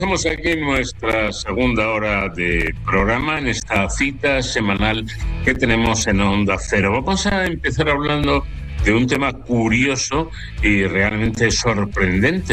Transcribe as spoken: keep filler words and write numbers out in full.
Estamos aquí en nuestra segunda hora de programa, en esta cita semanal que tenemos en Onda Cero. Vamos a empezar hablando de un tema curioso y realmente sorprendente.